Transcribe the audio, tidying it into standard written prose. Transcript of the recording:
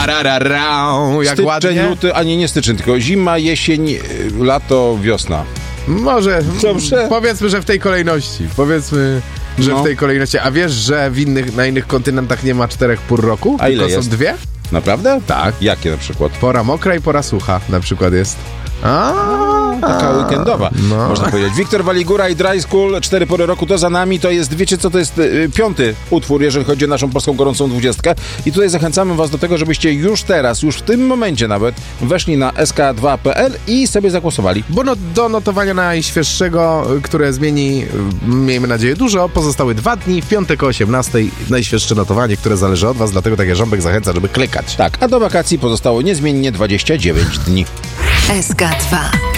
Jak styczeń, ładnie. luty, a nie styczeń, tylko zima, jesień, lato, wiosna. Może, Dobrze. powiedzmy, że w tej kolejności. W tej kolejności. A wiesz, że na innych kontynentach nie ma 4 pór roku? A ile tylko jest? są 2? Naprawdę? Tak. Jakie na przykład? Pora mokra i pora sucha na przykład jest. Taka weekendowa, No. można powiedzieć. Wiktor Waligura i Dry School, 4 pory roku to za nami. To jest, wiecie co, to jest 5. utwór, jeżeli chodzi o naszą polską gorącą 20. I tutaj zachęcamy was do tego, żebyście już teraz, już w tym momencie nawet, weszli na sk2.pl i sobie zagłosowali. Bo do notowania najświeższego, które zmieni, miejmy nadzieję, dużo, pozostały 2 dni. W piątek o 18 najświeższe notowanie, które zależy od was, dlatego tak jak Rząbek zachęca, żeby klikać. Tak, a do wakacji pozostało niezmiennie 29 dni. SK2